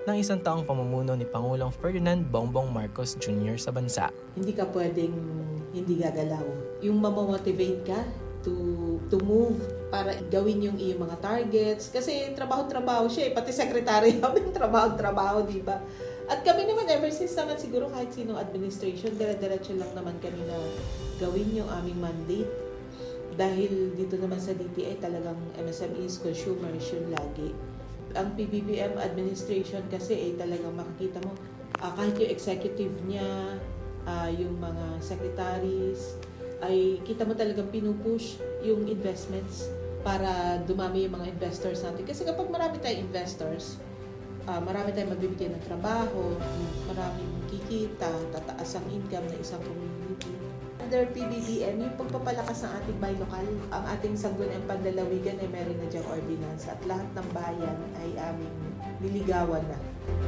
ng isang taong pamumuno ni Pangulong Ferdinand Bongbong Marcos Jr. sa bansa. Hindi ka pwedeng hindi gagalaw. Yung mamomotivate ka to move para gawin yung iyong mga targets. Kasi trabaho-trabaho siya pati secretary namin trabaho-trabaho, di ba? At kami naman, ever since naman siguro kahit sinong administration, dire-diretso lang naman kami na gawin yung aming mandate. Dahil dito naman sa DTI talagang MSMEs, consumers yun lagi. Ang PBBM administration kasi talagang makikita mo, kahit yung executive niya, yung mga secretaries, ay kita mo talagang pinupush yung investments para dumami yung mga investors natin. Kasi kapag marami tayong investors, marami tayong magbibigay ng trabaho, maraming kikita, tataas ang income ng isang community. Under PBBM, yung pagpapalakas ng ating buy local, ang ating Sangguniang Panlalawigan ay meron na diyang ordinansa at lahat ng bayan ay aming niligawan na.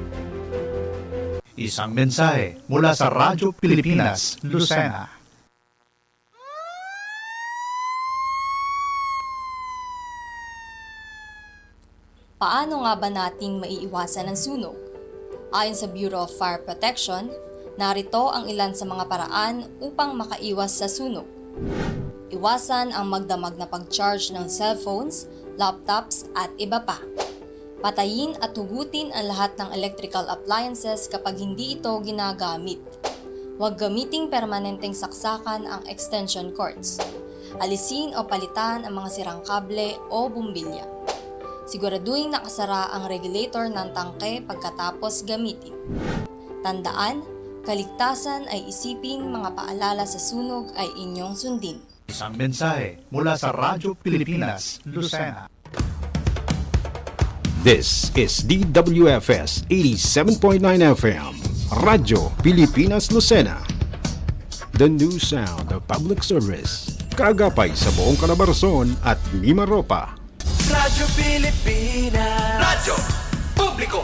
Isang mensahe mula sa Radyo Pilipinas, Lucena. Paano nga ba nating maiiwasan ang sunog? Ayon sa Bureau of Fire Protection, narito ang ilan sa mga paraan upang makaiwas sa sunog. Iwasan ang magdamag na pag-charge ng cellphones, laptops at iba pa. Patayin at hugutin ang lahat ng electrical appliances kapag hindi ito ginagamit. Huwag gamiting permanenteng saksakan ang extension cords. Alisin o palitan ang mga sirang kable o bumbilya. Siguraduhin nakasara ang regulator ng tangke pagkatapos gamitin. Tandaan, kaligtasan ay isipin, mga paalala sa sunog ay inyong sundin. Isang mensahe mula sa Radyo Pilipinas, Lucena. This is DWFS 87.9 FM, Radyo Pilipinas, Lucena. The new sound of public service. Kagapay sa buong Calabarzon at Mimaropa. Radyo Pilipinas. Radyo Publiko.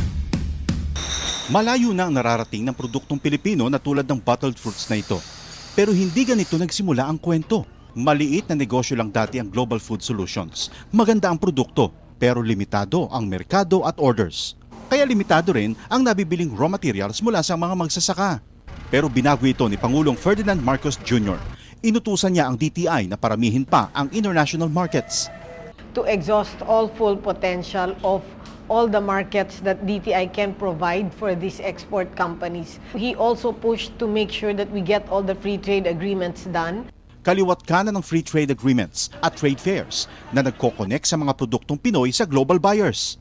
Malayo na ang nararating ng produktong Pilipino na tulad ng bottled fruits na ito. Pero hindi ganito nagsimula ang kwento. Maliit na negosyo lang dati ang Global Food Solutions. Maganda ang produkto, pero limitado ang merkado at orders. Kaya limitado rin ang nabibiling raw materials mula sa mga magsasaka. Pero binago ito ni Pangulong Ferdinand Marcos Jr. Inutusan niya ang DTI na paramihin pa ang international markets. To exhaust all full potential of all the markets that DTI can provide for these export companies. He also pushed to make sure that we get all the free trade agreements done. Kaliwat kanan ng free trade agreements at trade fairs na nagko-connect sa mga produktong Pinoy sa global buyers.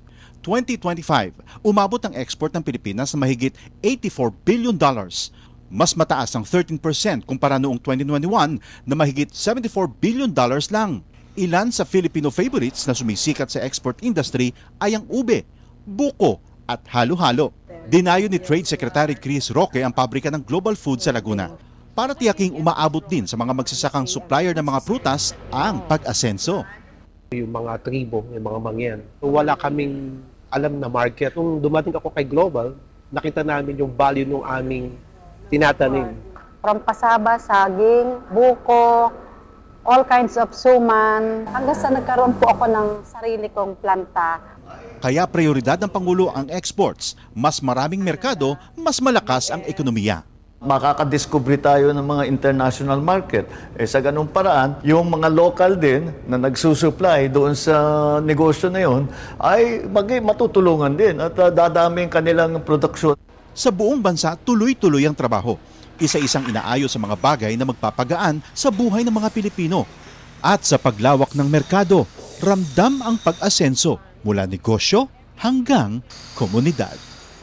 2025, umabot ang export ng Pilipinas na mahigit $84 billion. Mas mataas ang 13% kumpara noong 2021 na mahigit $74 billion lang. Ilan sa Filipino favorites na sumisikat sa export industry ay ang ube, buko at halo-halo. Dinayo ni Trade Secretary Chris Roque ang pabrika ng Global Food sa Laguna para tiyaking umaabot din sa mga magsasakang supplier ng mga prutas ang pag-asenso. Yung mga tribo, yung mga mangyan, wala kaming alam na market. Nung dumating ako kay Global, nakita namin yung value ng aming tinatanim. From pasaba, saging, buko, all kinds of suman, hanggang sa nagkaroon po ako ng sarili kong planta. Kaya prioridad ng Pangulo ang exports. Mas maraming merkado, mas malakas ang ekonomiya. Makakadiscover tayo ng mga international market. Sa ganung paraan, yung mga local din na nagsusupply doon sa negosyo na yon ay matutulungan din at dadami ang kanilang produksyon. Sa buong bansa, tuloy-tuloy ang trabaho. Isa-isang inaayos sa mga bagay na magpapagaan sa buhay ng mga Pilipino. At sa paglawak ng merkado, ramdam ang pag-asenso mula negosyo hanggang komunidad.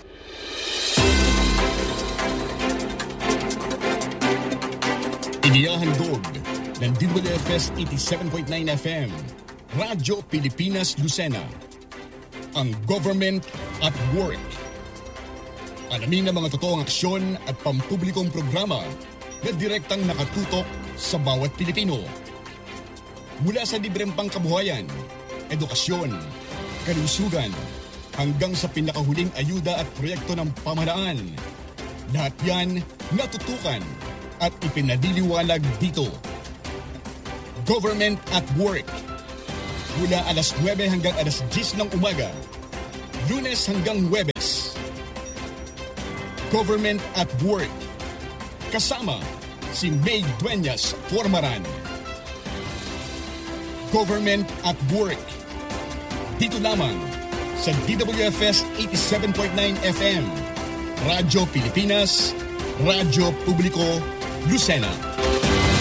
Inihahandog ng DWFS 87.9 FM, Radyo Pilipinas, Lucena, ang Government at Work. Alamin ang mga totoong aksyon at pampublikong programa na direktang nakatutok sa bawat Pilipino. Mula sa libreng pangkabuhayan, edukasyon, kalusugan, hanggang sa pinakahuling ayuda at proyekto ng pamahalaan. Lahat yan natutukan at ipinadiliwanag dito. Government at Work. Mula alas 9 hanggang alas 10 ng umaga, Lunes hanggang Huwebes. Government at Work. Kasama si May Dueñas Formaran. Government at Work. Dito lamang sa DWFS 87.9 FM. Radyo Pilipinas, Radyo Publiko, Lucena.